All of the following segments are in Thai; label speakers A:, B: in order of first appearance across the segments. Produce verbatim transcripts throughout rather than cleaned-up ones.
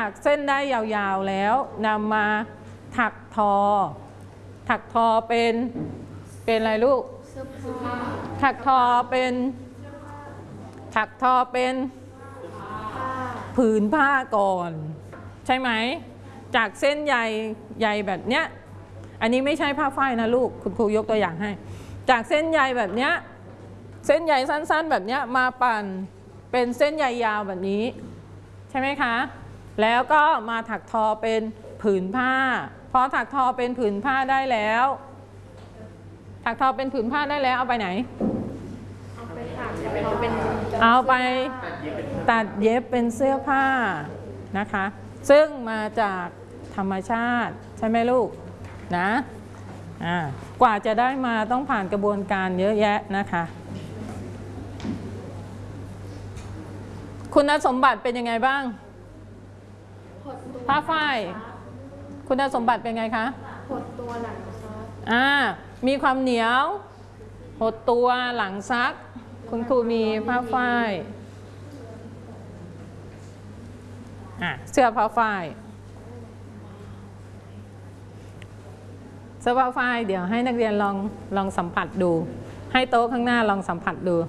A: จากเส้นได้ยาวๆแล้วนำมาถักทอถักทอเป็นเป็นอะไรลูกถักทอเป็นถักทอเป็นผืนผ้าก่อนใช่ไหมจากเส้นใยใยแบบเนี้ยอันนี้ไม่ใช่ผ้าฝ้ายนะลูกคุณครูยกตัวอย่างให้จากเส้นใยแบบเนี้ยเส้นใยสั้นๆแบบเนี้ยมาปั่นเป็นเส้นใยยาวแบบนี้ใช่ไหมคะแล้วก็มาถักทอเป็นผืนผ้าพอถักทอเป็นผืนผ้าได้แล้วถักทอเป็นผืนผ้าได้แล้วเอาไปไหนเอาไปถักเป็นเอาไปตัดเย็บเป็นเสื้อผ้านะคะซึ่งมาจากธรรมชาติใช่ไหมลูกนะอ่ากว่าจะได้มาต้องผ่านกระบวนการเยอะแยะนะคะคุณสมบัติเป็นยังไงบ้างผ้าฝ้ายคุณสมบัติเป็นไงคะหดตัวหลังซักอ่ามีความเหนียวหดตัวหลังซักคุณครูมีผ้าฝ้ายอ่ะเสื้อผ้าฝ้ายเสื้อผ้าฝ้ายเดี๋ยวให้นักเรียนลองลองสัมผัสดูให้โต๊ะข้างหน้าลองสัมผัสดู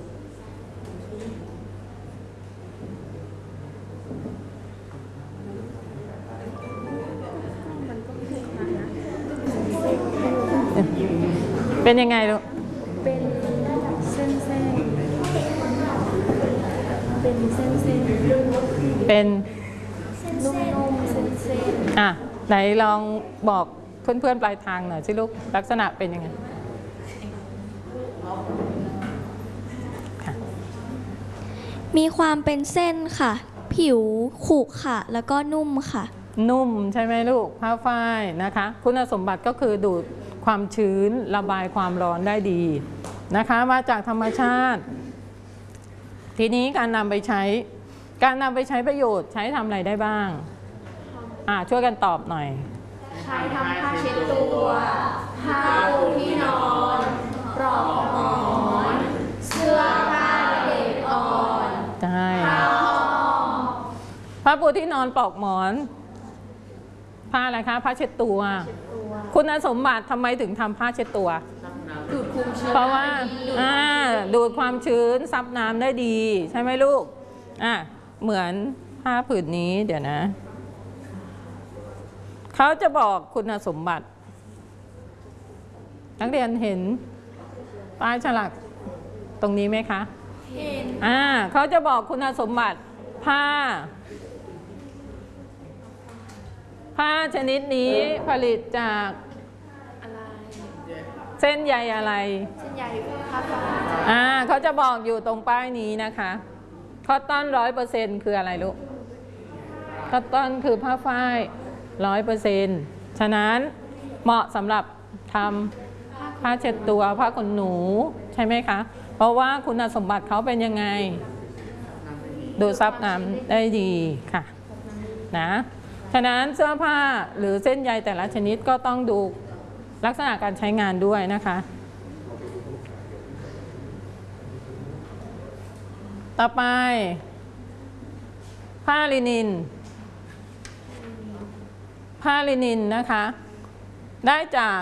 A: เป็นยังไงลูกเป็นเส้นเส้นเป็นเส้นเส้นเป็นนุ่มๆเส้นเส้นอ่ะไหนลองบอกเพื่อนๆปลายทางหน่อยสิลูกลักษณะเป็นยังไง
B: มีความเป็นเส้นค่ะผิวขรุขระแล้วก็นุ่มค่ะ
A: นุ่มใช่ไหมลูกผ้าฝ้ายนะคะคุณสมบัติก็คือดูดความชื้นระบายความร้อนได้ดีนะคะมาจากธรรมชาติทีนี้การนำไปใช้การนำไปใช้ประโยชน์ใช้ทำอะไรได้บ้างอ่าช่วยกันตอบหน่อย
C: ใช้ทำผ้าเช็ดตัวผ้าปูที่นอนปลอกหมอนเสื้อผ้าเด็กอ่อน
A: ใช่ผ้าปูที่นอนปลอกหมอนผ้าอะไรคะผ้าเช็ดตัวคุณสมบัติทำไมถึงทำผ้าเช็ดตัว
C: ดูดความชื้น
A: เพราะว่าดูดความชื้นซับน้ำได้ดีใช่ไหมลูกอ่ะเหมือนผ้าผืนนี้เดี๋ยวนะเขาจะบอกคุณสมบัตินักเรียนเห็นป้ายฉลากตรงนี้ไหมคะเห็นอ่าเขาจะบอกคุณสมบัติผ้าผ้าชนิดนี้ผลิตจากอะไรเส้นใยอะไร
C: เส้นใยผ้าฝ้าย
A: อ่าเขาจะบอกอยู่ตรงป้ายนี้นะคะคอตตอนร้อยเปอร์เซ็นต์คืออะไรลูกคอตตอนคือผ้าฝ้ายร้อยเปอร์เซ็นต์ฉะนั้นเหมาะสำหรับทำผ้าเช็ดตัวผ้าขนหนูใช่ไหมคะเพราะว่าคุณสมบัติเขาเป็นยังไงดูดซับน้ำได้ดีค่ะนะฉะนั้นเสื้อผ้าหรือเส้นใยแต่ละชนิดก็ต้องดูลักษณะการใช้งานด้วยนะคะต่อไปผ้าลินินผ้าลินินนะคะได้จาก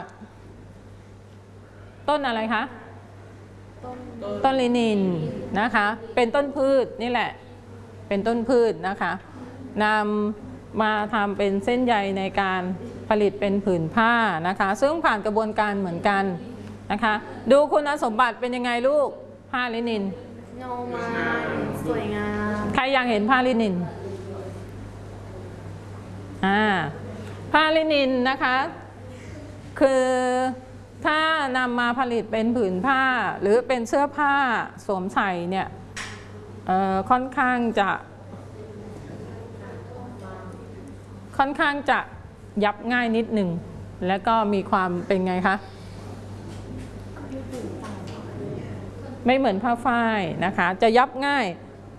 A: ต้นอะไรคะต้นลินินนะคะเป็นต้นพืชนี่แหละเป็นต้นพืชนะคะนำมาทำเป็นเส้นใยในการผลิตเป็นผืนผ้านะคะซึ่งผ่านกระบวนการเหมือนกันนะคะดูคุณสมบัติเป็นยังไงลูกผ้าลินิน
C: เงามันสวยงาม
A: ใครอยากเห็นผ้าลินินอ่าผ้าลินินนะคะคือถ้านำมาผลิตเป็นผืนผ้าหรือเป็นเสื้อผ้าสวมใส่เนี่ยค่อนข้างจะค่อนข้างจะยับง่ายนิดหนึ่งแล้วก็มีความเป็นไงคะไม่เหมือนผ้าฝ้ายนะคะจะยับง่าย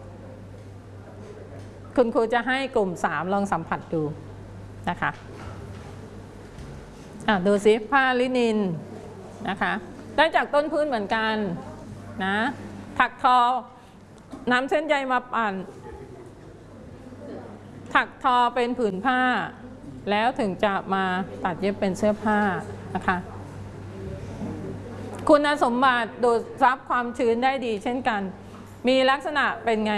A: คุณครูจะให้กลุ่มสามลองสัมผัสดูนะคะอ่ะดูสิผ้าลินินนะคะได้จากต้นพืชเหมือนกันนะถักทอนำเส้นใยมาปั่นถักทอเป็นผืนผ้าแล้วถึงจะมาตัดเย็บเป็นเสื้อผ้านะคะคุณสมบัติดูดซับความชื้นได้ดีเช่นกันมีลักษณะเป็นไง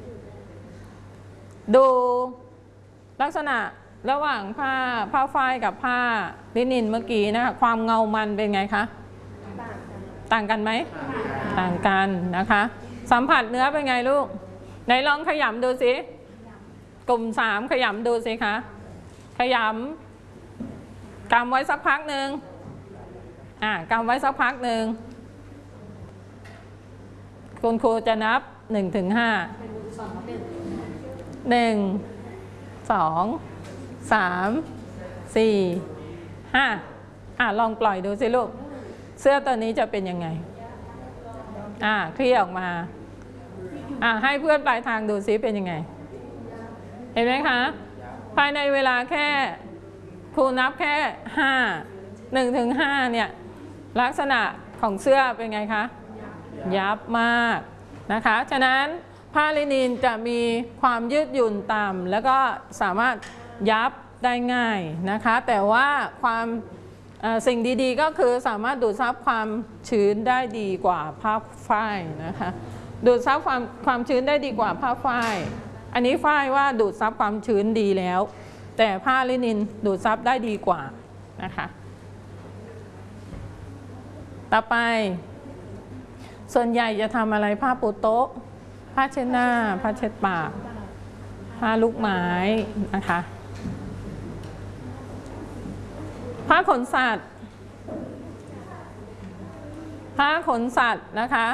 A: ดูลักษณะระหว่างผ้าผ้าฝ้ายกับผ้าลินินเมื่อกี้นะคะความเงามันเป็นไงคะต่างกันไหมต่างกันนะคะสัมผัสเนื้อเป็นไงลูกไหนลองขยำดูสิกลุ่มสามขยำดูสิคะขยำกำไว้สักพักหนึ่งอ่ากำไว้สักพักหนึ่งคุณครูจะนับหนึ่งถึงห้าหนึ่งสองสามสี่ห้าอ่าลองปล่อยดูสิลูกเสื้อตัวนี้จะเป็นยังไงอ่าคลี่ออกมาอ่าให้เพื่อนปลายทางดูซิเป็นยังไงเห็นไหมคะภายในเวลาแค่ครูนับแค่ห้าหนึ่งถึงห้าเนี่ยลักษณะของเสื้อเป็นไงคะยับมากนะคะฉะนั้นผ้าลินินจะมีความยืดหยุ่นต่ำแล้วก็สามารถยับได้ง่ายนะคะแต่ว่าความสิ่งดีๆก็คือสามารถดูดซับความชื้นได้ดีกว่าผ้าฝ้ายนะคะดูดซับความความชื้นได้ดีกว่าผ้าฝ้ายอันนี้ฝ้ายว่าดูดซับความชื้นดีแล้วแต่ผ้าลินินดูดซับได้ดีกว่านะคะต่อไปส่วนใหญ่จะทำอะไรผ้าปูโต๊ะผ้าเช็ดหน้าผ้าเช็ดปากผ้าลูกไม้นะคะผ้าขนสัตว์ผ้าขนสัตว์นะคะ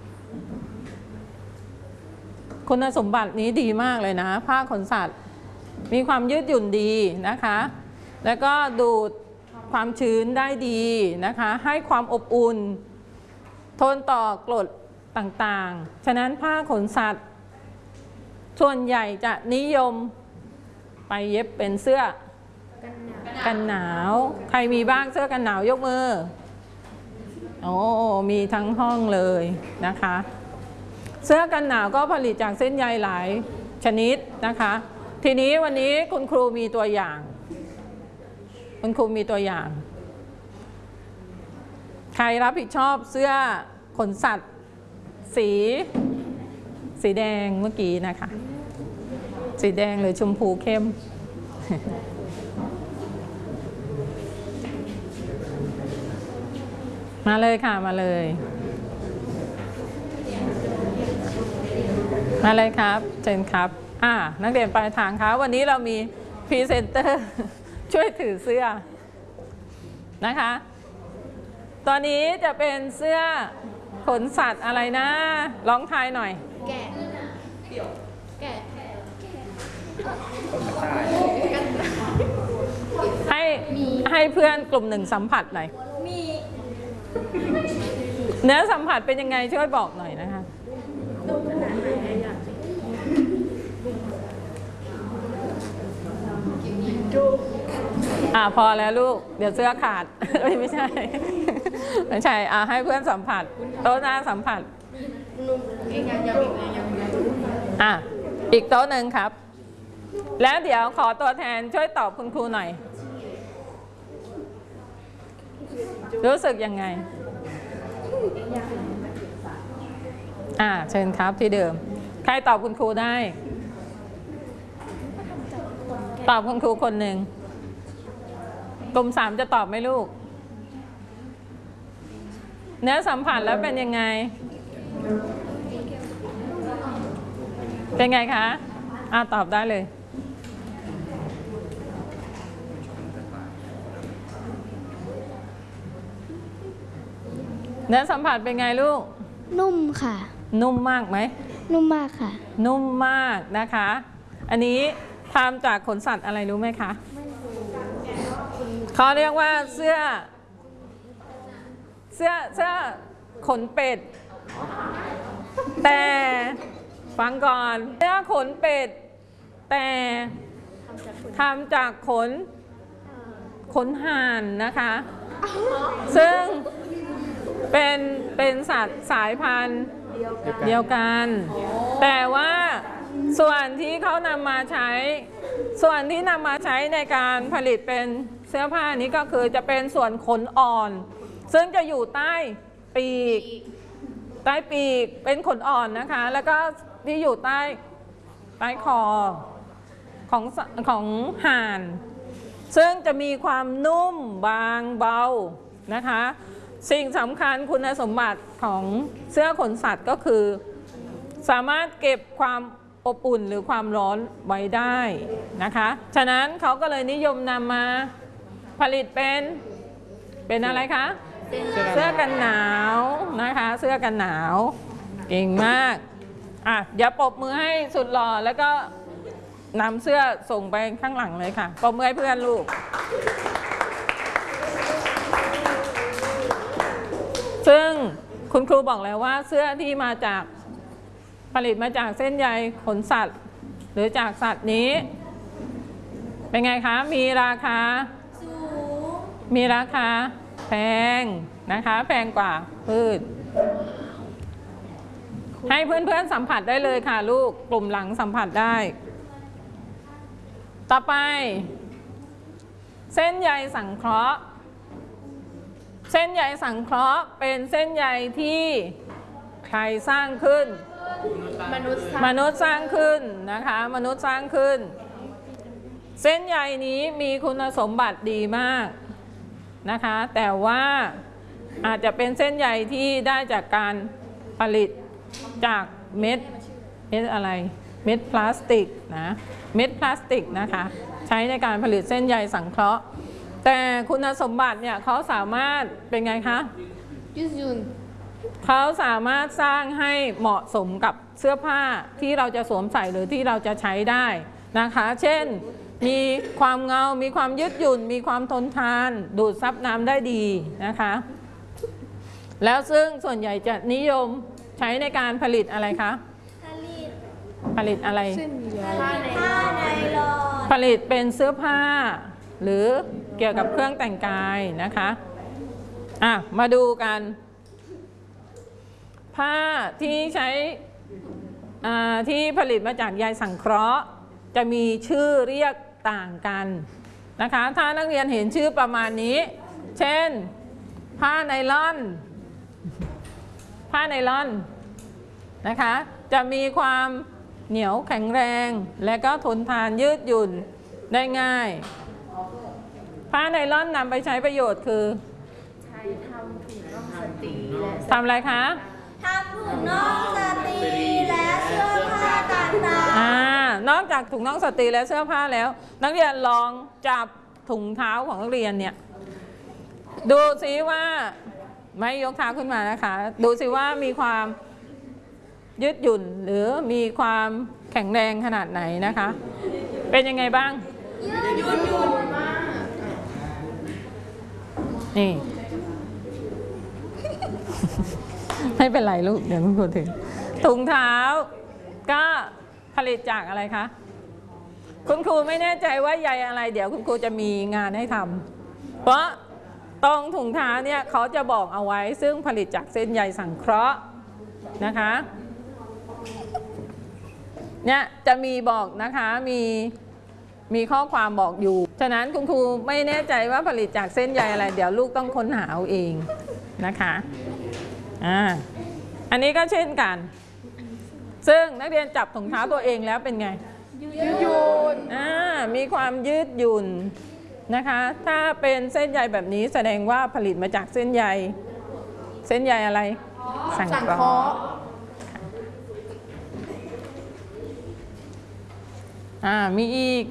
A: คุณสมบัตินี้ดีมากเลยนะผ้าขนสัตว์มีความยืดหยุ่นดีนะคะแล้วก็ดูดความชื้นได้ดีนะคะให้ความอบอุ่นทนต่อกรดต่างๆฉะนั้นผ้าขนสัตว์ส่วนใหญ่จะนิยมไปเย็บเป็นเสื้อกันหนาวใครมีบ้างเสื้อกันหนาวยกมือโอ้มีทั้งห้องเลยนะคะเสื้อกันหนาวก็ผลิตจากเส้นใยหลายชนิดนะคะทีนี้วันนี้คุณครูมีตัวอย่างคุณครูมีตัวอย่างใครรับผิดชอบเสื้อขนสัตว์สีสีแดงเมื่อกี้นะคะสีแดงหรือชมพูเข้ม มาเลยค่ะมาเลยมาเลยครับเชิญครับอ่านักเรียนปลายทางครับวันนี้เรามีพรีเซนเตอร์ช่วยถือเสื้อนะคะตอนนี้จะเป็นเสื้อขนสัตว์อะไรนะลองทายหน่อย
C: แกะแกะ
A: ให้ให้เพื่อนกลุ่มหนึ่งสัมผัสหน่อยเนื้อสัมผัสเป็นยังไงช่วยบอกหน่อยนะคะอ่าพอแล้วลูกเดี๋ยวเสื้อขาดไม่ใช่ไม่ใช่อ่าให้เพื่อนสัมผัสโต๊ะหน้าสัมผัสอ่ะอีกโต๊ะหนึ่งครับแล้วเดี๋ยวขอตัวแทนช่วยตอบคุณครูหน่อยรู้สึกยังไงอ่าเชิญครับที่เดิมใครตอบคุณครูได้ตอบคุณครูคนหนึ่งกลุ่มสามจะตอบไหมลูกเนื้อสัมผัสแล้วเป็นยังไงเป็นไงคะอ่าตอบได้เลยเนื้อสัมผัสเป็นไงลูก
B: นุ่มค่ะ
A: นุ่มมากไหม
B: นุ่มมากค่ะ
A: นุ่มมากนะคะอันนี้ทำจากขนสัตว์อะไรรู้ไหมคะเขาเรียกว่าเสื้อเสื้อเสื้อขนเป็ดแต่ฟังก่อนเสื้อขนเป็ดแต่ทำจากขนขนห่านนะคะซึ่งเป็นเป็นสัตว์สายพันธุ์เดียวกันแต่ว่าส่วนที่เขานำมาใช้ส่วนที่นำมาใช้ในการผลิตเป็นเสื้อผ้านี้ก็คือจะเป็นส่วนขนอ่อนซึ่งจะอยู่ใต้ปีกใต้ปีกเป็นขนอ่อนนะคะแล้วก็ที่อยู่ใต้ใต้คอของของห่านซึ่งจะมีความนุ่มบางเบานะคะสิ่งสำคัญคุณสมบัติของเสื้อขนสัตว์ก็คือสามารถเก็บความอบอุ่นหรือความร้อนไว้ได้นะคะฉะนั้นเขาก็เลยนิยมนำมาผลิตเป็นเป็นอะไรคะเสื้อกันหนาวนะคะเสื้อกันหนาวเก่งมากอ่ะอย่าปรบมือให้สุดหล่อแล้วก็นำเสื้อส่งไปข้างหลังเลยค่ะปรบมือให้เพื่อนลูกซึ่งคุณครูบอกแล้วว่าเสื้อที่มาจากผลิตมาจากเส้นใยขนสัตว์หรือจากสัตว์นี้เป็นไงคะมีราคาสูงมีราคาแพงนะคะแพงกว่าพืชให้เพื่อนๆสัมผัสได้เลยค่ะลูกกลุ่มหลังสัมผัสได้ต่อไปเส้นใยสังเคราะห์เส้นใยสังเคราะห์เป็นเส้นใยที่ใครสร้างขึ้นมนุษย์มนุษย์สร้างขึ้นนะคะมนุษย์สร้างขึ้นเส้นใยนี้มีคุณสมบัติดีมากนะคะแต่ว่าอาจจะเป็นเส้นใยที่ได้จากการผลิตจากเม็ดเม็ดอะไรเม็ดพลาสติกนะเม็ดพลาสติกนะคะใช้ในการผลิตเส้นใยสังเคราะห์แต่คุณสมบัติเนี่ยเขาสามารถเป็นไงคะยืดหยุ่นเขาสามารถสร้างให้เหมาะสมกับเสื้อผ้าที่เราจะสวมใส่หรือที่เราจะใช้ได้นะคะเช่นมีความเงา มีความยืดหยุ่นมีความทนทานดูดซับน้ำได้ดีนะคะแล้วซึ่งส่วนใหญ่จะนิยมใช้ในการผลิตอะไรคะผลิตผลิตอะไรผ้าไนลอนผลิตเป็นเสื้อผ้าหรือเกี่ยวกับเครื่องแต่งกายนะคะอ่ะมาดูกันผ้าที่ใช้ที่ผลิตมาจากใยสังเคราะห์จะมีชื่อเรียกต่างกันนะคะถ้านักเรียนเห็นชื่อประมาณนี้เช่นผ้าไนลอนผ้าไนลอนนะคะจะมีความเหนียวแข็งแรงและก็ทนทานยืดหยุ่นได้ง่ายผ้าไนลอนนำไปใช้ประโยชน์คือใช้ทำถุงน่องสตรีและทำอะไรคะทำถุงน่องสตรีและเสื้อผ้าต่างๆอ่านอกจากถุงน่องสตรีและเสื้อผ้าแล้วนักเรียนลองจับถุงเท้าของนักเรียนเนี่ยดูซิว่าไม่ยกเท้าขึ้นมานะคะดูซิว่ามีความยืดหยุ่นหรือมีความแข็งแรงขนาดไหนนะคะเป็นยังไงบ้างยืดหยุ่นมากนี่ ไม่เป็นไรลูกเดี๋ยวคุณครูถึงถุงเท้าก็ผลิตจากอะไรคะคุณครูไม่แน่ใจว่าใยอะไรเดี๋ยวคุณครูจะมีงานให้ทำเพราะตรงถุงเท้าเนี่ยเขาจะบอกเอาไว้ซึ่งผลิตจากเส้นใยสังเคราะห์นะคะเนี่ยจะมีบอกนะคะมีมีข้อความบอกอยู่ฉะนั้นคุณครูไม่แน่ใจว่าผลิตจากเส้นใยอะไรเดี๋ยวลูกต้องค้นหาเอาเองนะคะอ่าอันนี้ก็เช่นกันซึ่งนักเรียนจับถุงเท้าตัวเองแล้วเป็นไงยืดหยุ่นอ่ามีความยืดหยุ่นนะคะถ้าเป็นเส้นใยแบบนี้แสดงว่าผลิตมาจากเส้นใยเส้นใยอะไรสังเคราะห์อ่ามีอีก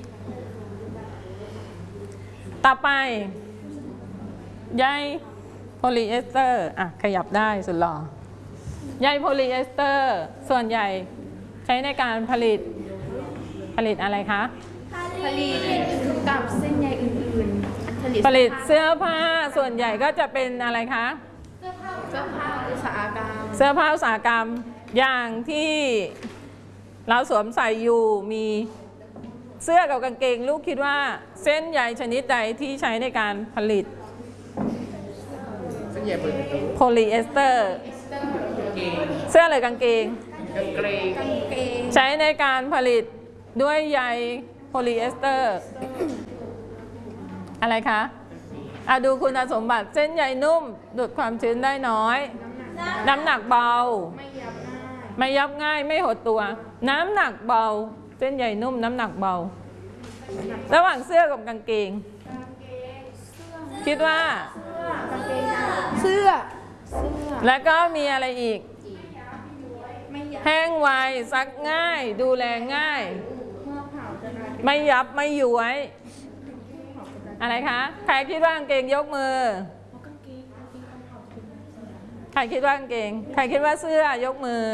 A: ต่อไปใยโพลีเอสเตอร์อ่ะขยับได้สุดหล่อใยโพลีเอสเตอร์ส่วนใหญ่ใช้ในการผลิตผลิตอะไรคะผลิตกับเส้นใยอื่นๆผลิตเสื้อผ้าส่วนใหญ่ก็จะเป็นอะไรคะเสื้อผ้าเสื้อผ้าอุตสาหกรรมเสื้อผ้าอุตสาหกรรมอย่างที่เราสวมใส่อยู่มีเสื้อกับกางเกงลูกคิดว่าเส้นใยชนิดใดที่ใช้ในการผลิตโพลีเอสเตอร์เสื้อหรือกางเกงใช้ในการผลิตด้วยใยโพโพลีเอสเตอร์อะไรคะอ่ะดูคุณสมบัติเส้นใยนุ่มดูดความชื้นได้น้อยน้ำหนักเบาไม่ยับง่ายไม่หดตัวน้ำหนักเบาเส้นใยนุ่มน้ำหนักเบาระหว่างเสื้อกับกางเกงคิดว่า
C: เสื้อ
A: แล้วก็มีอะไรอีกแห้งไวซักง่ายดูแลง่ายไม่ยับไม่ย้วยอะไรคะใครคิดว่ากางเกงยกมือใครคิดว่ากางเกงใครคิดว่าเสื้อยกมือ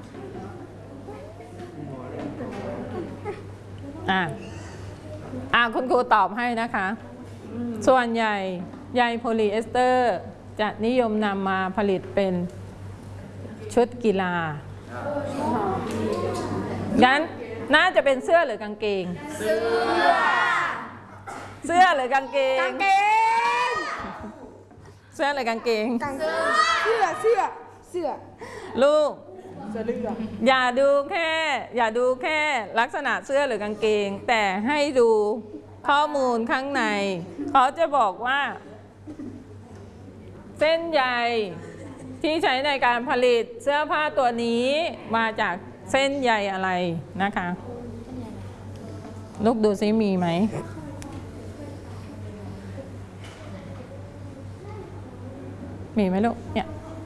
A: อ่ะอ่ะคุณครูตอบให้นะคะส่วนใหญ่ใยโพลีเอสเตอร์จะนิยมนำมาผลิตเป็นชุดกีฬางั้นน่าจะเป็นเสื้อหรือกางเกงเสื้อเสื้อหรือกางเกงกางเกงเสื้อหรือกางเกง
C: เสื้อเสื้อเสื้อ
A: ลูก
C: เสื้อเลือ
A: อย่าดูแค่อย่าดูแค่ลักษณะเสื้อหรือกางเกงแต่ให้ดูข้อมูลข้างในเขาจะบอกว่าเส้นใยที่ใช้ในการผลิตเสื้อผ้าตัวนี้มาจากเส้นใยอะไรนะคะลูกดูซิมีไหมมีไหมลูกเนี่ย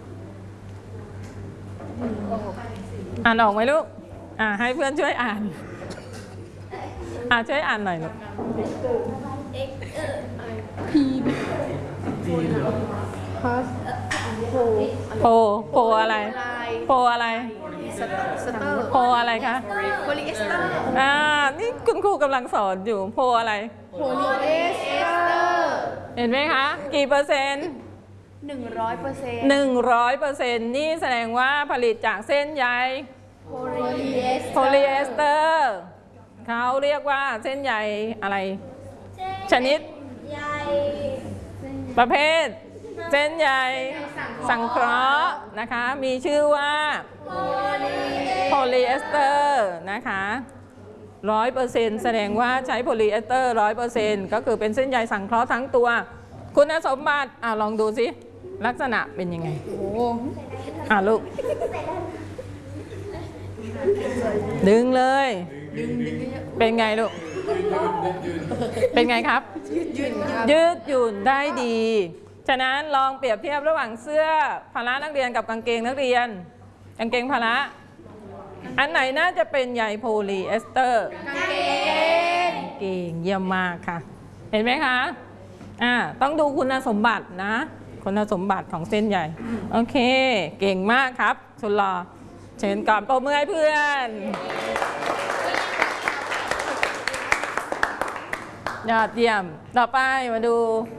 A: อ่านออกไหมลูกอ่าให้เพื่อนช่วยอ่านอ่าช่วยอ่านหน่อยลูกโพโพอะไรโพอะไรโพอะไรคะ
C: โพลีเอสเตอร์
A: อ่านี่คุณครูกำลังสอนอยู่โพอะไร
C: โพลีเอสเตอร์
A: เห็นไหมคะกี่เปอร์เซ็นต์
C: หนึ่งร้อยเปอร์เซ็นต์
A: หนึ่งร้อยเปอร์เซ็นต์นี่แสดงว่าผลิตจากเส้นใย
C: โพลีเอส
A: เตอร์เขาเรียกว่าเส้นใยอะไรชนิดประเภทเส้นใยสังเคราะห์นะคะมีชื่อว่าโพลีเอสเตอร์นะคะร้อยเปอร์เซ็นต์แสดงว่าใช้โพลีเอสเตอร์ร้อยเปอร์เซ็นต์ก็คือเป็นเส้นใยสังเคราะห์ทั้งตัวคุณสมบัติอ่ะลองดูสิลักษณะเป็นยังไงโอ้อ่ะลูกดึงเลยเป็นไงลูกเป็นไงครับยืดหยุ่นได้ดีฉะนั้นลองเปรียบเทียบระหว่างเสื้อพละนักเรียนกับกางเกงนักเรียนกางเกงพละอันไหนน่าจะเป็นใยโพลีเอสเตอร์
C: กางเกง
A: เก่งเยี่ยมมากค่ะเห็นไหมคะอ่าต้องดูคุณสมบัตินะคุณสมบัติของเส้นใยโอเคเก่งมากครับสุดหล่อเชิญก่อนปรบมือให้เพื่อนยอดเยี่ยมต่อไปมาดู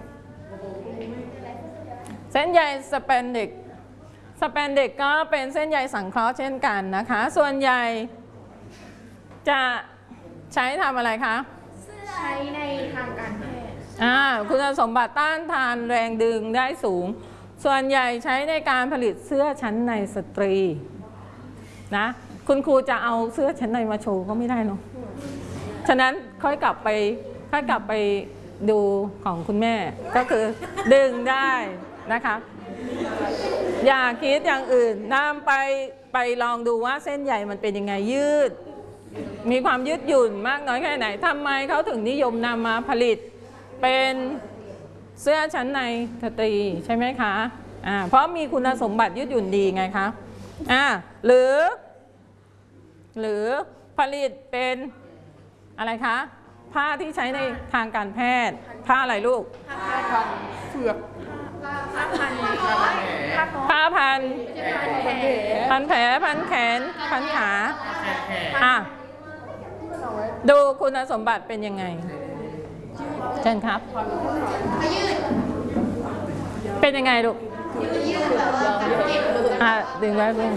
A: เส้นใยสเปนดิกสเปนดิกก็เป็นเส้นใยสังเคราะห์เช่นกันนะคะส่วนใหญ่จะใช้ทำอะไรคะ
C: ใช้ในทางการแพทย์
A: อ่าคุณสมบัติต้านทานแรงดึงได้สูงส่วนใหญ่ใช้ในการผลิตเสื้อชั้นในสตรีนะคุณครูจะเอาเสื้อชั้นในมาโชว์ก็ไม่ได้เนาะฉะนั้นค่อยกลับไปค่อยกลับไปดูของคุณแม่ก็คือดึงได้นะคะอย่าคิดอย่างอื่นนำไปไปลองดูว่าเส้นใยมันเป็นยังไงยืดมีความยืดหยุ่นมากน้อยแค่ไหนทำไมเขาถึงนิยมนำมาผลิตเป็นเสื้อชั้นในสตรีใช่ไหมคะอ่าเพราะมีคุณสมบัติยืดหยุ่นดีไงคะอ่าหรือหรือผลิตเป็นอะไรคะผ้าที่ใช้ในทางการแพทย์ผ้าอะไรลูก
C: ผ้าเฟือกผ้าพัน
A: ผ้าพันพันแผลพันแขนพันขาอ่ะดูคุณสมบัติเป็นยังไงเชิญครับเป็นยังไงลูกอ่ะดึงไว้เพื่อน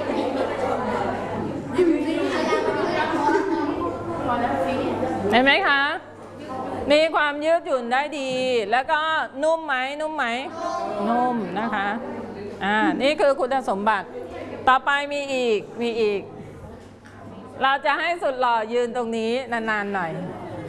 A: เห็นไหมคะมีความยืดหยุ่นได้ดีแล้วก็นุ่มไหมนุ่มไหมนุ่มนะคะอ่านี่คือคุณสมบัติต่อไปมีอีกมีอีกเราจะให้สุดหล่อยืนตรงนี้นานๆหน่อย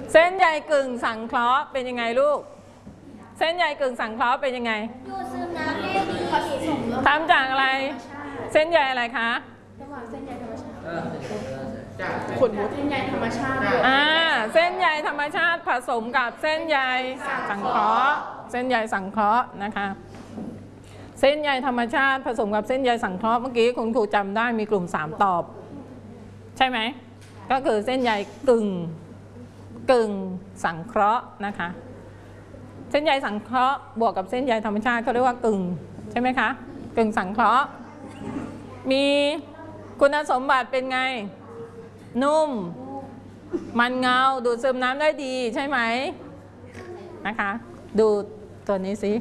A: เส้นใยกึ่งสังเคราะห์เป็นยังไงลูกเส้นใยกึ่งสังเคราะห์เป็นยังไง
B: ดูดซึมน้ำได้ดี
A: ทำจากอะไรเส้นใยอะไรคะ
C: ระหว่างเส้นใยธรรมชาติขนมดเส้นใยธรรมชาติ
A: อ่าเส้นใยธรรมชาติผสมกับเส้นใยสังเคราะห์เส้นใยสังเคราะห์นะคะเส้นใยธรรมชาติผสมกับเส้นใยสังเคราะห์เมื่อกี้คุณครูจำได้มีกลุ่มสามตอบใช่ไหมก็คือเส้นใยกึ่งกึ่งสังเคราะห์นะคะเส้นใยสังเคราะห์บวกกับเส้นใยธรรมชาติเขาเรียกว่ากึ่งใช่ไหมคะกึ่งสังเคราะห์มีคุณสมบัติเป็นไงนุ่มมันเงาดูดซึมน้ำได้ดีใช่ไหมนะคะดูตัวนี้สิ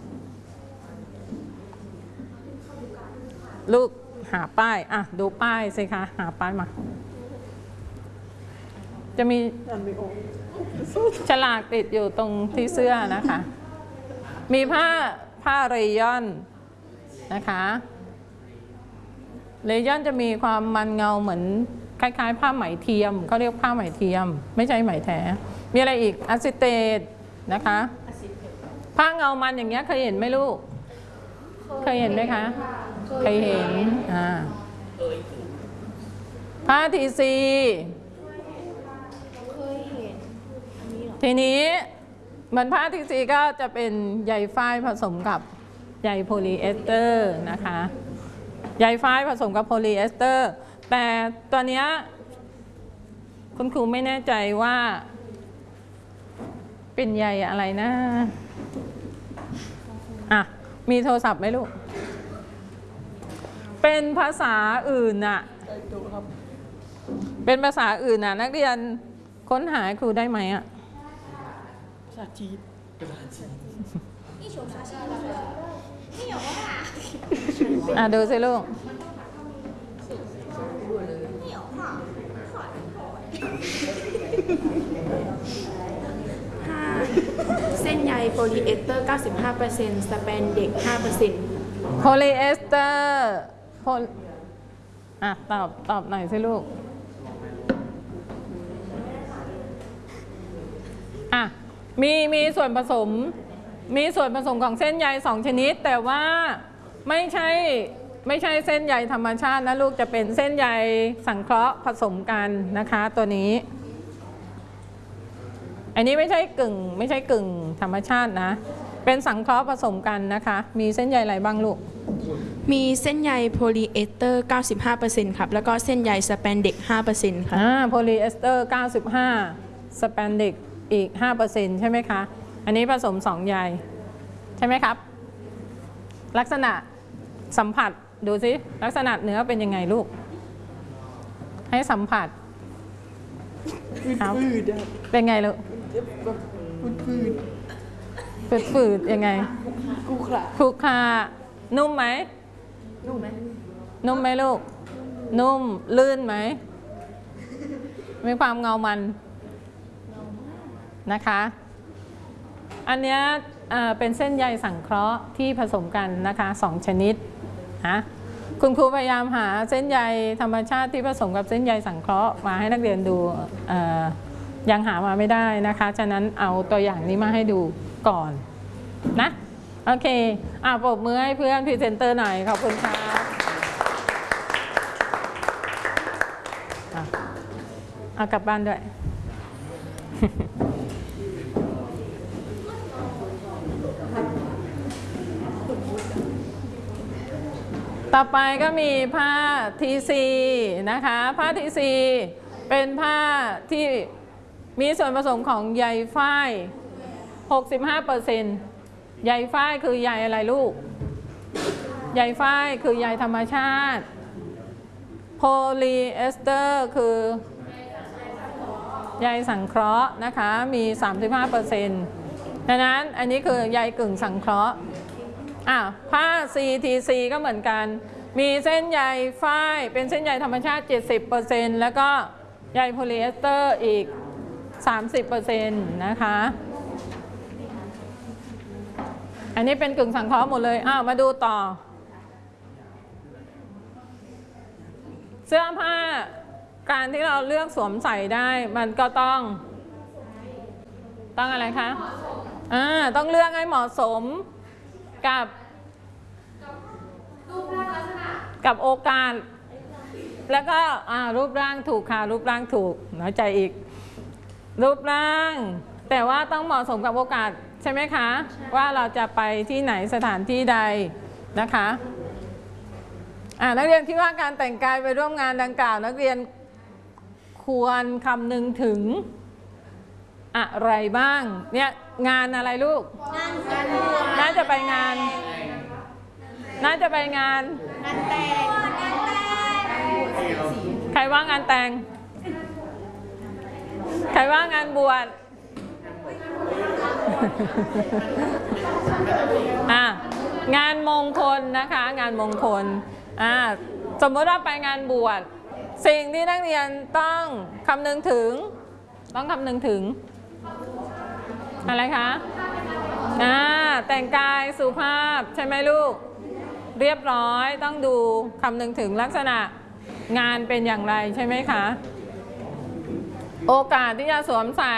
A: ลูกหาป้ายอ่ะดูป้ายสิคะหาป้ายมาจะมีฉลากติดอยู่ตรงที่เสื้อนะคะมีผ้าผ้าเรยอนนะคะเรยอนจะมีความมันเงาเหมือนคล้ายๆผ้าไหมเทียมเขาเรียกผ้าไหมเทียมไม่ใช่ไหมแท้มีอะไรอีกอะซิเตตนะคะผ้าเงามันอย่างเงี้ยเคยเห็นไหมลูกเคยเห็นไหมคะเคยเห็นอ่าผ้าทีซีทีนี้เหมือนผ้าทีซีก็จะเป็นใยฝ้ายผสมกับใยโพลีเอสเตอร์นะคะใยฝ้ายผสมกับโพลีเอสเตอร์แต่ตัวเนี้ยคุณครูไม่แน่ใจว่าเป็นใยอะไรนะอ่ะมีโทรศัพท์ไหมลูกเป็นภาษาอื่นน่ะเป็นภาษาอื่นน่ะนักเรียนค้นหาครูได้ไหมอ่ะภาษาจีนอ่ะดูสิลูก
C: เส้นใยโพลีเอสเตอร์ เก้าสิบห้าเปอร์เซ็นต์ สแปนเด็ก ห้าเปอร์เซ็นต์
A: โพลีเอสเตอร์โพอ่ะตอบตอบหน่อยสิลูกอ่ะมีมีส่วนผสมมีส่วนผสมของเส้นใยสองชนิดแต่ว่าไม่ใช่ไม่ใช่เส้นใยธรรมชาตินะลูกจะเป็นเส้นใยสังเคราะห์ผสมกันนะคะตัวนี้อันนี้ไม่ใช่กึ่งไม่ใช่กึ่งธรรมชาตินะเป็นสังเคราะห์ผสมกันนะคะมีเส้นใยอะไรบ้างลูก
C: มีเส้นใยโพลีเอสเตอร์ เก้าสิบห้าเปอร์เซ็นต์ ครับแล้วก็เส้นใยสแปนเด็ก ห้าเปอร์เซ็นต์ ครับ
A: อ่าโพลีเอสเตอร์ เก้าสิบห้า สแปนเด็กอีก ห้าเปอร์เซ็นต์ ใช่ไหมคะอันนี้ผสมสองใยใช่ไหมครับลักษณะสัมผัสดูสิลักษณะเนื้อเป็นยังไงลูกให้สัมผัสครับเป็นไงลูกฝืดฝืดฝืดยังไงคุกระคุกคานุ่มไหมนุ่มไหมนุ่มไหมลูกนุ่มลื่นไหมมีความเงามันนะคะอันนี้เป็นเส้นใยสังเคราะห์ที่ผสมกันนะคะสองชนิดนะคุณครูพยายามหาเส้นใยธรรมชาติที่ผสมกับเส้นใยสังเคราะห์มาให้นักเรียนดูยังหามาไม่ได้นะคะฉะนั้นเอาตัวอย่างนี้มาให้ดูก่อนนะโอเคอ่ะปรบมือให้เพื่อนพรีเซนเตอร์หน่อยขอบคุณค่ะเอากลับบ้านด้วยต่อไปก็มีผ้า ที ซี นะคะผ้า ที ซี เป็นผ้าที่มีส่วนผสมของใยฝ้าย หกสิบห้าเปอร์เซ็นต์ ใยฝ้ายคือใยอะไรลูกใยฝ้ายคือใยธรรมชาติโพลีเอสเตอร์คือใยสังเคราะห์นะคะมี สามสิบห้าเปอร์เซ็นต์ ดังนั้นอันนี้คือใยกึ่งสังเคราะห์อ่ะผ้า ซี ที ซี ก็เหมือนกันมีเส้นใยฝ้ายเป็นเส้นใยธรรมชาติ เจ็ดสิบเปอร์เซ็นต์ แล้วก็ใยโพลีเอสเตอร์อีก สามสิบเปอร์เซ็นต์ นะคะอันนี้เป็นกึ่งสังเคราะห์หมดเลยอ้าวมาดูต่อเสื้อผ้าการที่เราเลือกสวมใส่ได้มันก็ต้องต้องอะไรคะอ่าต้องเลือกให้เหมาะสมกับกับโอกาสแล้วก็อ่ารูปร่างถูกค่ะรูปร่างถูกน้อยใจอีกรูปร่างแต่ว่าต้องเหมาะสมกับโอกาสใช่ไหมคะว่าเราจะไปที่ไหนสถานที่ใดนะคะอ่านักเรียนคิดว่าการแต่งกายไปร่วมงานดังกล่าวนักเรียนควรคำนึงถึงอะไรบ้างเนี่ยงานอะไรลูกงานน่าจะไปงานน่าจะไปงานงานแต่งใครว่างานแต่งใครว่างานบวชอ่ะงานมงคลนะคะงานมงคลอ่ะสมมติว่าไปงานบวชสิ่งที่นักเรียนต้องคำนึงถึงต้องคำนึงถึงอะไรคะอ่าแต่งกายสุภาพใช่ไหมลูกเรียบร้อยต้องดูคำนึงถึงลักษณะงานเป็นอย่างไรใช่ไหมคะโอกาสที่จะสวมใส่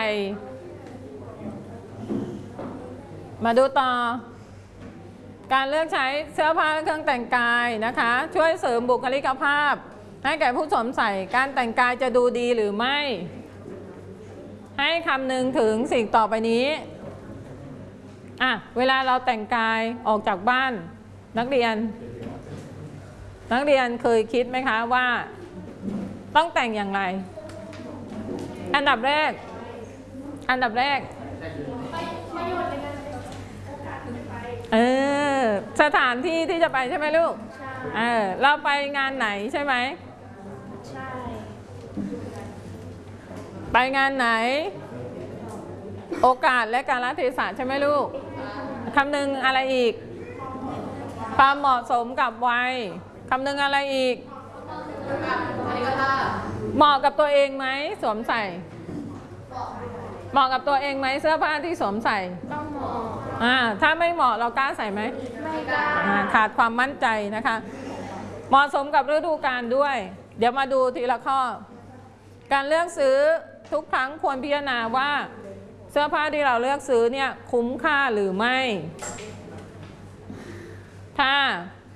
A: มาดูต่อการเลือกใช้เสื้อผ้าและเครื่องแต่งกายนะคะช่วยเสริมบุคลิกภาพให้แก่ผู้สวมใส่การแต่งกายจะดูดีหรือไม่ให้คำนึงถึงสิ่งต่อไปนี้อ่ะเวลาเราแต่งกายออกจากบ้านนักเรียนนักเรียนเคยคิดไหมคะว่าต้องแต่งอย่างไรอันดับแรกอันดับแรกเออสถานที่ที่จะไปใช่ไหมลูกเออเราไปงานไหนใช่ไหมใช่ไปงานไหนโอกาสและกาลเทศะใช่ไหมลูกคำนึงอะไรอีกความเหมาะสมกับวัยคำนึงอะไรอีกเหมาะกับตัวเองไหมสวมใส่เหมาะกับตัวเองไหมเสื้อผ้าที่สวมใส่ต้องเหมาะอ่าถ้าไม่เหมาะเรากล้าใส่ไหมไม่กล้าอ่าขาดความมั่นใจนะคะเหมาะสมกับฤดูกาลด้วยเดี๋ยวมาดูทีละข้อการเลือกซื้อทุกครั้งควรพิจารณาว่าเสื้อผ้าที่เราเลือกซื้อเนี่ยคุ้มค่าหรือไม่ถ้า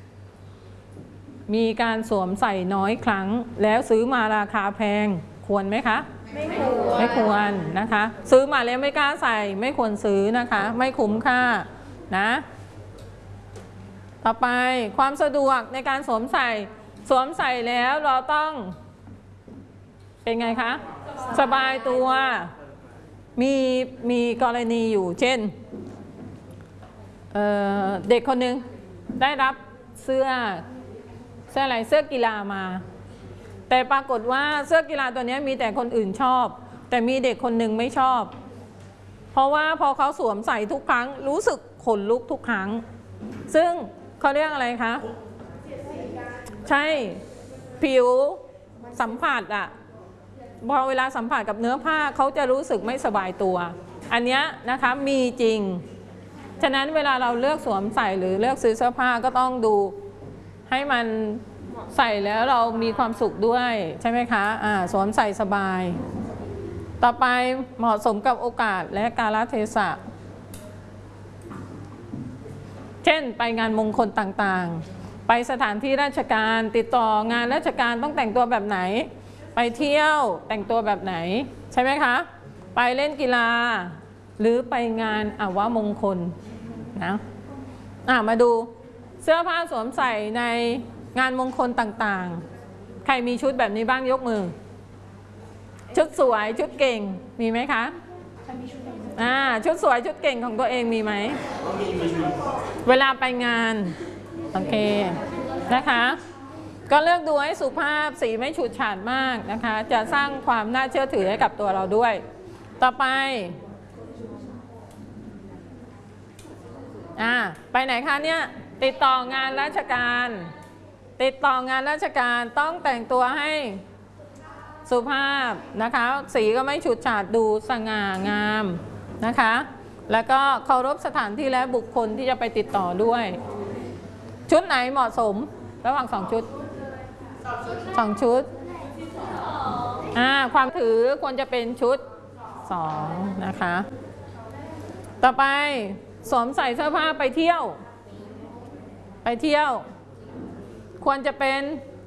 A: มีการสวมใส่น้อยครั้งแล้วซื้อมาราคาแพงควรไหมคะไม่ควรไม่ควรนะคะซื้อมาแล้วไม่กล้าใส่ไม่ควรซื้อนะคะไม่คุ้มค่านะต่อไปความสะดวกในการสวมใส่สวมใส่แล้วเราต้องเป็นไงคะสบายตัวมีมีกรณีอยู่เช่น เ, เด็กคนหนึ่งได้รับเสื้อเสื้ออะไรเสื้อกีฬามาแต่ปรากฏว่าเสื้อกีฬาตัวนี้มีแต่คนอื่นชอบแต่มีเด็กคนหนึ่งไม่ชอบเพราะว่าพอเขาสวมใส่ทุกครั้งรู้สึกขนลุกทุกครั้งซึ่งเขาเรียกอะไรคะใช่ผิวสัมผัสอะพอเวลาสัมผัสกับเนื้อผ้าเขาจะรู้สึกไม่สบายตัวอันนี้นะคะมีจริงฉะนั้นเวลาเราเลือกสวมใส่หรือเลือกซื้อเสื้อผ้าก็ต้องดูให้มันใส่แล้วเรามีความสุขด้วยใช่ไหมคะอ่าสวมใส่สบายต่อไปเหมาะสมกับโอกาสและกาลเทศะเช่นไปงานมงคลต่างๆไปสถานที่ราชการติดต่องานราชการต้องแต่งตัวแบบไหนไปเที่ยวแต่งตัวแบบไหนใช่ไหมคะไปเล่นกีฬาหรือไปงานอาวมงคลนะอ่ะมาดูเสื้อผ้าสวมใส่ในงานมงคลต่างๆใครมีชุดแบบนี้บ้างยกมือชุดสวยชุดเก่งมีไหมคะอ่าชุดสวยชุดเก่งของตัวเองมีไหมเวลาไปงานโอเคนะคะก็เลือกดูให้สุภาพสีไม่ฉูดฉาดมากนะคะจะสร้างความน่าเชื่อถือให้กับตัวเราด้วยต่อไปอ่าไปไหนคะเนี่ยติดต่องานราชการติดต่องานราชการต้องแต่งตัวให้สุภาพนะคะสีก็ไม่ฉูดฉาดดูสง่างามนะคะแล้วก็เคารพสถานที่และบุคคลที่จะไปติดต่อด้วยชุดไหนเหมาะสมระหว่างสองชุดสองชุดอ่าความถือควรจะเป็นชุดสองนะคะต่อไปสวมใส่เสื้อผ้าไปเที่ยวไปเที่ยวควรจะเป็น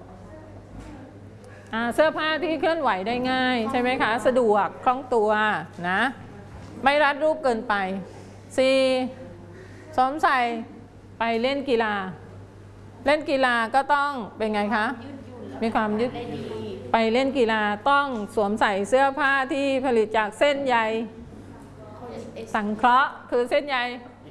A: เสื้อผ้าที่เคลื่อนไหวได้ง่ายใช่ไหมคะสะดวกคล่องตัวนะไม่รัดรูปเกินไป สี่. สวมใส่ไปเล่นกีฬาเล่นกีฬาก็ต้องเป็นไงคะมีความยืดไปเล่นกีฬาต้องสวมใส่เสื้อผ้าที่ผลิตจากเส้นใยสังเคราะห์คือเส้นใย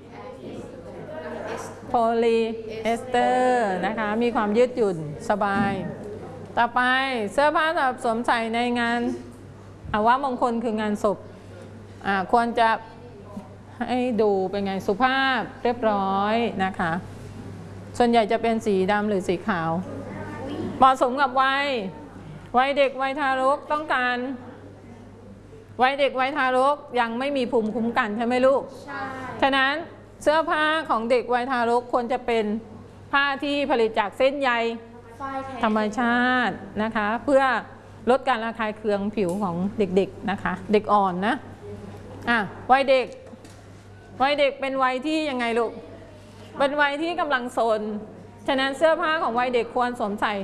A: โพลีเอสเตอร์นะคะมีความยืดหยุ่นสบายต่อไปเสื้อผ้าสำหรับสวมใส่ในงานอาวมงคลคืองานศพควรจะให้ดูเป็นไงสุภาพเรียบร้อยนะคะส่วนใหญ่จะเป็นสีดำหรือสีขาวเหมาะสมกับวัยวัยเด็กวัยทารกต้องการวัยเด็กวัยทารกยังไม่มีภูมิคุ้มกันใช่ไหมลูกใช่ฉะนั้นเสื้อผ้าของเด็กวัยทารกควรจะเป็นผ้าที่ผลิตจากเส้นใยธรรมชาตินะคะเพื่อลดการระคายเคืองผิวของเด็กๆนะคะเด็กอ่อนนะอ่ะวัยเด็กวัยเด็กเป็นวัยที่ยังไงลูกเป็นวัยที่กำลังโซนฉะนั้นเสื้อผ้าของวัยเด็กควรสวมใส่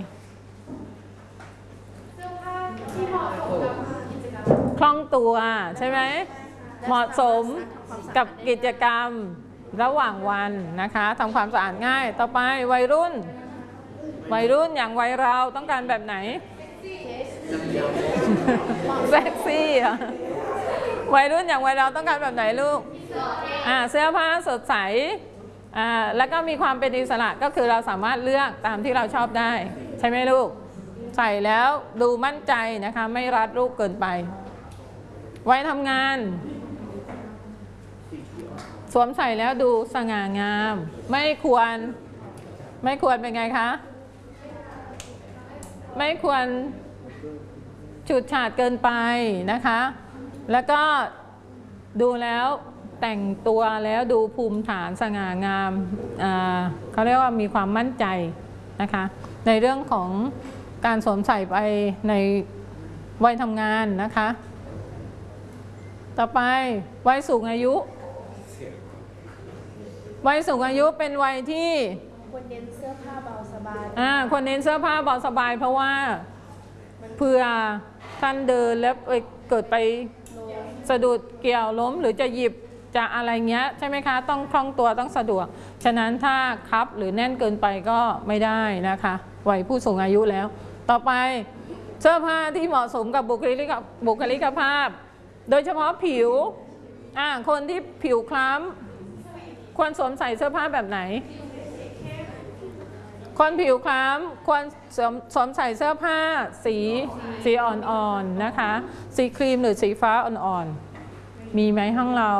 A: เสื้อผ้าที่เหมาะสมกับกิจกรรมคล่องตัวใช่ไหมเหมาะสมกับกิจกรรมระหว่างวันนะคะทำความสะอาดง่ายต่อไปวัยรุ่นวัยรุ่นอย่างวัยเราต้องการแบบไหนเซ็กซี่อ่ะวัยรุ่นอย่างวัยเราต้องการแบบไหนลูกอ่าเสื้อผ้าสดใสอ่าแล้วก็มีความเป็นอิสระก็คือเราสามารถเลือกตามที่เราชอบได้ใช่ไหมลูกใส่แล้วดูมั่นใจนะคะไม่รัดรูปเกินไปวัยทำงานสวมใส่แล้วดูสง่างามไม่ควรไม่ควรเป็นไงคะไม่ควรฉูดฉาดเกินไปนะคะแล้วก็ดูแล้วแต่งตัวแล้วดูภูมิฐานสง่างามเขาเรียกว่ามีความมั่นใจนะคะในเรื่องของการสวมใส่ไปในวัยทำงานนะคะต่อไปวัยสูงอายุวัยสูงอายุเป็นวัยที่
C: ควรเน้นเสื้อผ้าเบาสบาย
A: อ่าควรเน้นเสื้อผ้าเบาสบายเพราะว่าเผื่อท่านเดินแล้วไปเกิดไปสะดุดเกี่ยวล้มหรือจะหยิบจะอะไรเงี้ยใช่ไหมคะต้องคล่องตัวต้องสะดวกฉะนั้นถ้าคับหรือแน่นเกินไปก็ไม่ได้นะคะวัยผู้สูงอายุแล้วต่อไปเสื้อผ้าที่เหมาะสมกับบุคลิกบุคลิกภาพโดยเฉพาะผิวอ่าคนที่ผิวคล้ำควรสวมใส่เสื้อผ้าแบบไหนคนผิวคล้ำควรสวมสวมใส่เสื้อผ้าสีสีอ่อนๆนะคะสีครีมหรือสีฟ้าอ่อนๆมีไหมห้องเรา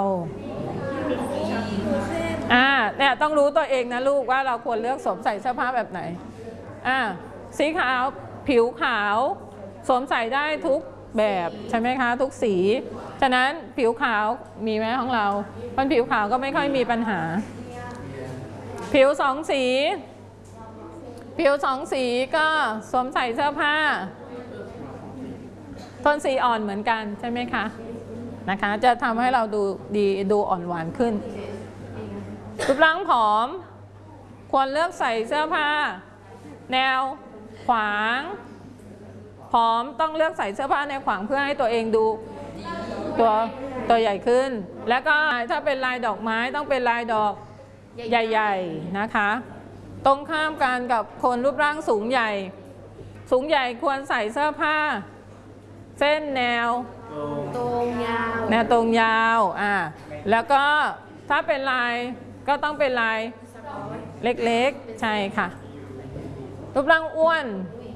A: อ่าเนี่ยต้องรู้ตัวเองนะลูกว่าเราควรเลือกสวมใส่เสื้อผ้าแบบไหนอ่าสีขาวผิวขาวสวมใส่ได้ทุกแบบใช่ไหมคะทุกสีฉะนั้นผิวขาวมีไหมของเราคนผิวขาวก็ไม่ค่อยมีปัญหาผิวสองสีผิวสองสีก็สวมใส่เสื้อผ้าโทนสีอ่อนเหมือนกันใช่ไหมคะนะคะจะทำให้เราดูดีดูอ่อนหวานขึ้นรูปร่างผอมควรเลือกใส่เสื้อผ้าแนวขวางผอมต้องเลือกใส่เสื้อผ้าแนวขวางเพื่อให้ตัวเองดูตัวตัวใหญ่ขึ้นแล้วก็ถ้าเป็นลายดอกไม้ต้องเป็นลายดอกใหญ่ๆนะคะตรงข้ามกันกับคนรูปร่างสูงใหญ่สูงใหญ่ควรใส่เสื้อผ้าเส้นแนวตรงยาวแนวตรงยาวอ่าแล้วก็ถ้าเป็นลายก็ต้องเป็นลายเล็กๆใช่ค่ะรูปร่างอ้วน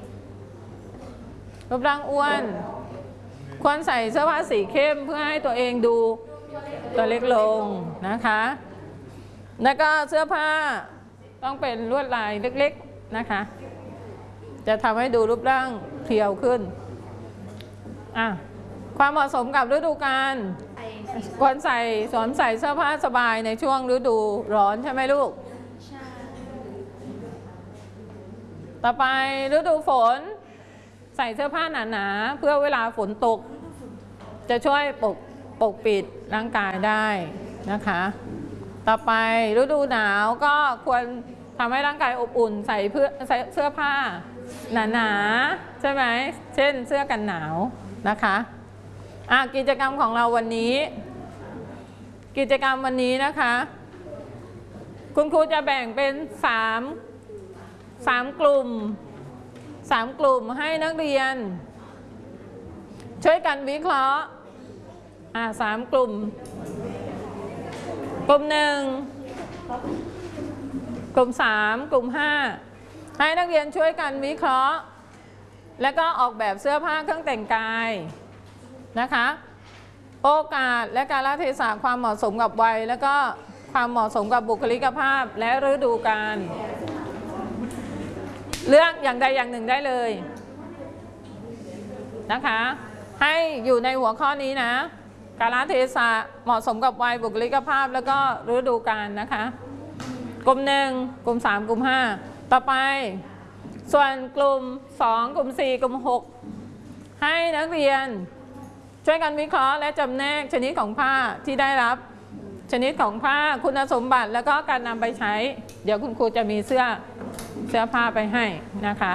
A: รูปร่างอ้วนควรใส่เสื้อผ้าสีเข้มเพื่อให้ตัวเองดูตัวเล็กลงนะคะแล้วก็เสื้อผ้าต้องเป็นลวดลายเล็กๆนะคะจะทำให้ดูรูปร่างเพรียวขึ้นอ่ะความเหมาะสมกับฤดูกาลควรใส่สวมใส่เสื้อผ้าสบายในช่วงฤดูร้อนใช่ไหมลูกใช่ต่อไปฤดูฝนใส่เสื้อผ้าหนาๆเพื่อเวลาฝนตกจะช่วยปกปกปิดร่างกายได้นะคะ ต่อไปฤดูหนาวก็ควรทำให้ร่างกายอบอุ่นใส่เพื่อใส่เสื้อผ้าหนาๆใช่ไหมเช่นเสื้อกันหนาวนะคะอ่ะกิจกรรมของเราวันนี้กิจกรรมวันนี้นะคะคุณครูจะแบ่งเป็นสามสามกลุ่มสามกลุ่มให้นักเรียนช่วยกันวิเคราะห์อ่าสามกลุ่มกลุ่มหนึ่งกลุ่มสามกลุ่มห้าให้นักเรียนช่วยกันวิเคราะห์แล้วก็ออกแบบเสื้อผ้าเครื่องแต่งกายนะคะโอกาสและกาลเทศะความเหมาะสมกับวัยแล้วก็ความเหมาะสมกับบุคลิกภาพและฤดูกาลเลือกอย่างใดอย่างหนึ่งได้เลยนะคะให้อยู่ในหัวข้อนี้นะกาลเทศะเหมาะสมกับวัยบุคลิกภาพแล้วก็ฤดูกาลนะคะกลุ่มหนึ่งกลุ่มสามกลุ่มห้าต่อไปส่วนกลุ่มสองกลุ่มสี่กลุ่มหกให้นักเรียนช่วยกันวิเคราะห์และจำแนกชนิดของผ้าที่ได้รับชนิดของผ้าคุณสมบัติแล้วก็การนำไปใช้เดี๋ยวคุณครูจะมีเสื้อเสื้อผ้าไปให้นะคะ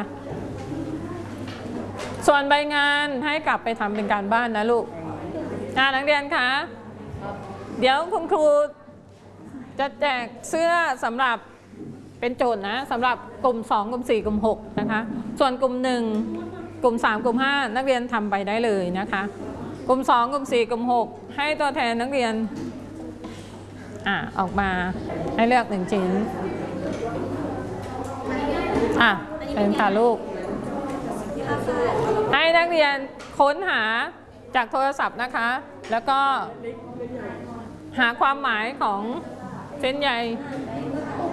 A: ส่วนใบงานให้กลับไปทำเป็นการบ้านนะลูกอ่านักเรียนคะเดี๋ยวคุณครูจะแจกเสื้อสำหรับเป็นโจทย์นะสำหรับกลุ่มสองกลุ่มสี่กลุ่มหกนะคะส่วนกลุ่มหนึ่งกลุ่มสามกลุ่มห้านักเรียนทำไปได้เลยนะคะกลุ่มสองกลุ่มสี่กลุ่มหกให้ตัวแทนนักเรียนอ่าออกมาให้เลือกหนึ่งชิ้นอ่ะเป็นค่ะลูกให้นักเรียนค้นหาจากโทรศัพท์นะคะแล้วก็หาความหมายของเส้นใย